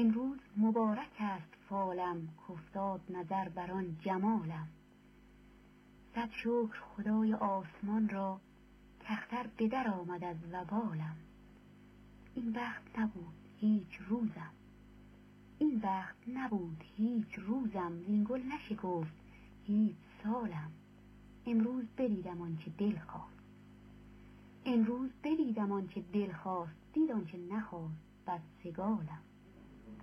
امروز مبارک است فالم، کافتاد نظر بر آن جمالم. صد شکر خدای آسمان را، کاختر به در آمد از وبالم. این بخت نبود هیچ روزم، این بخت نبود هیچ روزم، زین گل نشکفت هیچ سالم. امروز بدیدم آنچه دل خواست، امروز بدیدم آنچه دل خواست، دید آنچه نخواست بد سگالم.